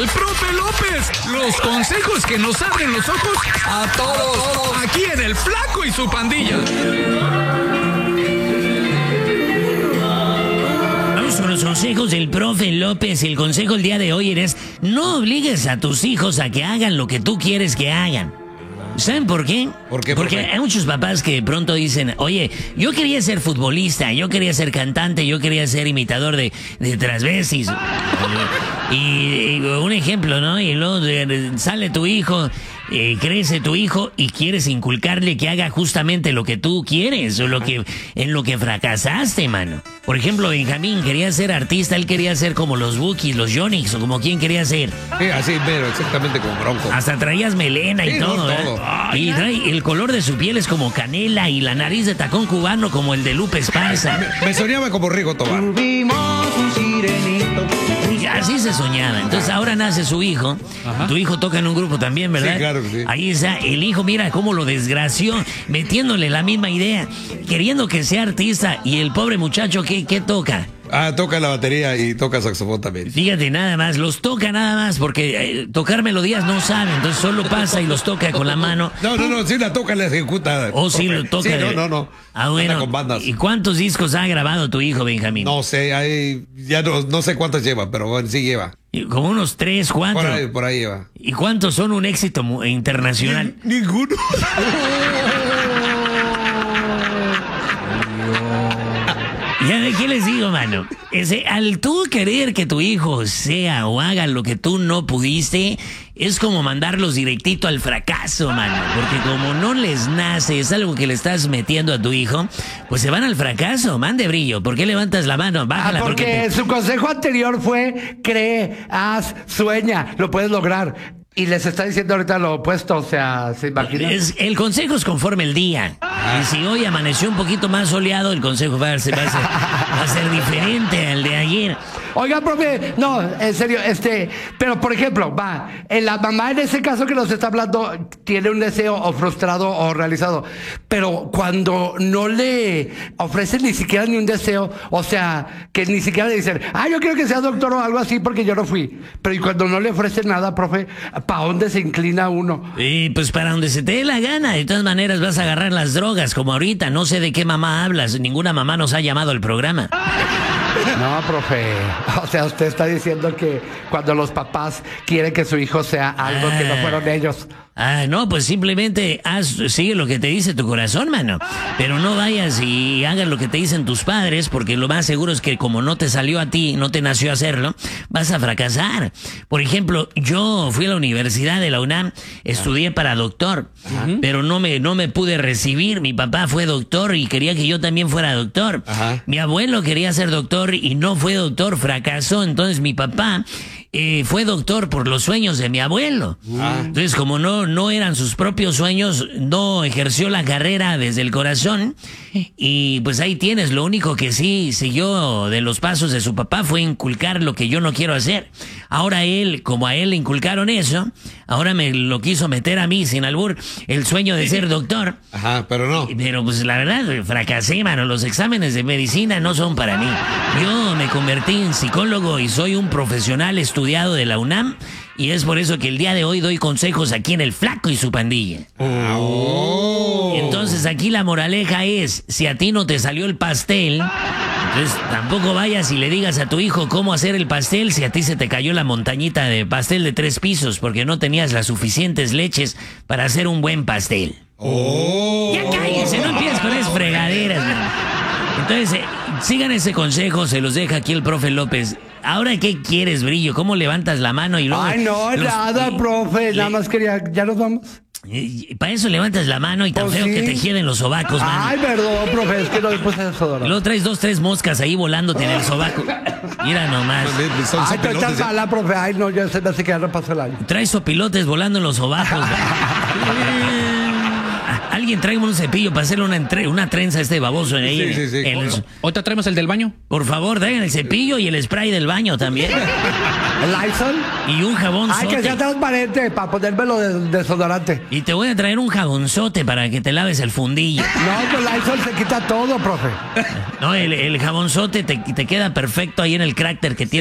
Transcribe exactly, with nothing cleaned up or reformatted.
el profe López. Los consejos que nos abren los ojos a todos. Aquí en El Flaco y su Pandilla. Vamos con los consejos del profe López. El consejo el día de hoy es: no obligues a tus hijos a que hagan lo que tú quieres que hagan. ¿Saben por qué? ¿Por qué, Porque profe? hay muchos papás que de pronto dicen: oye, yo quería ser futbolista, yo quería ser cantante, yo quería ser imitador de, de transvestis. y, y un ejemplo, ¿no? Y luego de, sale tu hijo, eh, crece tu hijo y quieres inculcarle que haga justamente lo que tú quieres o lo que en lo que fracasaste, mano. Por ejemplo, Benjamín quería ser artista, él quería ser como los Bukis, los Yonix o como quien quería ser. Sí, así, pero exactamente como Bronco. Hasta traías melena y Sí, no, todo, ¿eh? todo. Y trae, el color de su piel es como canela y la nariz de tacón cubano como el de Lupe Esparza. Me soñaba como Rigo Tobar. Tuvimos un sirenito. Y así se soñaba. Entonces ahora nace su hijo. Ajá. Tu hijo toca en un grupo también, ¿verdad? Sí, claro que sí. Ahí está. El hijo, mira cómo lo desgració, metiéndole la misma idea, queriendo que sea artista. Y el pobre muchacho, ¿qué, qué toca? Ah, toca la batería y toca saxofón también. Fíjate, nada más, los toca nada más, porque eh, tocar melodías no sabe, entonces solo pasa y los toca con la mano. No, no, no, sí la toca, la ejecuta. O sí lo toca. Sí, de- no, no, no. Ah, Anda bueno. con bandas. ¿Y cuántos discos ha grabado tu hijo, Benjamín? No sé, ahí ya no, no sé cuántas lleva, pero bueno, sí lleva. Y Como unos tres, cuatro. Por ahí, por ahí lleva. ¿Y cuántos son un éxito mu- internacional? Ninguno. Ya de qué les digo, mano. Ese, al tú querer que tu hijo sea o haga lo que tú no pudiste, es como mandarlos directito al fracaso, mano. Porque como no les nace, es algo que le estás metiendo a tu hijo, pues se van al fracaso. Mande brillo. ¿Por qué levantas la mano? Ah, Bájala porque porque te- su consejo anterior fue: cree, haz, sueña, lo puedes lograr. Y les está diciendo ahorita lo opuesto, o sea, ¿se imaginan? Es- el consejo es conforme el día. Y si hoy amaneció un poquito más soleado, el consejo va a ser, va a ser, va a ser diferente al de ayer. Oiga, profe, no, en serio, este, pero por ejemplo, va, en la mamá en ese caso que nos está hablando tiene un deseo o frustrado o realizado, pero cuando no le ofrecen ni siquiera ni un deseo, o sea, que ni siquiera le dicen: ah, yo quiero que sea doctor o algo así porque yo no fui, pero y cuando no le ofrecen nada, profe, ¿para dónde se inclina uno? Y pues para donde se te dé la gana. De todas maneras vas a agarrar las drogas, como ahorita. No sé de qué mamá hablas. Ninguna mamá nos ha llamado al programa. No, profe, o sea, usted está diciendo que cuando los papás quieren que su hijo sea algo que no fueron ellos. Ah, no, pues simplemente haz, sigue lo que te dice tu corazón, mano. Pero no vayas y hagas lo que te dicen tus padres, porque lo más seguro es que como no te salió a ti, no te nació hacerlo, vas a fracasar. Por ejemplo, yo fui a la Universidad de la UNAM, estudié para doctor, pero no me, no me pude recibir. Mi papá fue doctor y quería que yo también fuera doctor. Ajá. Mi abuelo quería ser doctor y no fue doctor, fracasó. Entonces mi papá eh, fue doctor por los sueños de mi abuelo. Entonces, como no, no eran sus propios sueños, no ejerció la carrera desde el corazón. Y pues ahí tienes, lo único que sí siguió de los pasos de su papá fue inculcar lo que yo no quiero hacer. Ahora él, como a él le inculcaron eso, ahora me lo quiso meter a mí, sin albur, el sueño de ser doctor. Ajá, pero no. Pero pues la verdad, fracasé, mano. Los exámenes de medicina no son para mí. Yo me convertí en psicólogo y soy un profesional estudiado de la UNAM. Y es por eso que el día de hoy doy consejos aquí en El Flaco y su Pandilla. Oh. Entonces aquí la moraleja es: si a ti no te salió el pastel, entonces tampoco vayas y le digas a tu hijo cómo hacer el pastel si a ti se te cayó la montañita de pastel de tres pisos porque no tenías las suficientes leches para hacer un buen pastel. Oh. Ya cállense, no empieces con esas fregaderas, man. Entonces, eh, sigan ese consejo, se los deja aquí el profe López. Ahora, ¿qué quieres, Brillo? ¿Cómo levantas la mano y luego... Ay, no, los- nada, y- profe, nada más quería, ya nos vamos. y- y para eso levantas la mano y tan Pues feo sí. que te hieden los sobacos, mano. Ay, perdón, profe, es que no le puse Y desodorante. luego traes dos, tres moscas ahí volándote en el sobaco. Mira nomás. Son Ay, tú sopilotes, estás ¿eh? mala, profe. Ay, no, ya se me hace que ya no pasó el año. Traes sopilotes volando en los sobacos. Alguien tráigame un cepillo para hacerle una, entre- una trenza a este baboso en ahí. Sí, sí, sí. en el- ¿Ahorita traemos el del baño? por favor, traigan el cepillo y el spray del baño también. ¿El Lysol? Y un jabón Ay, que sea transparente para ponérmelo de desodorante. Y te voy a traer un jabonzote para que te laves el fundillo. No, con Lysol se quita todo, profe. No, el, el jabonzote te, te queda perfecto ahí en el cráter que tiene.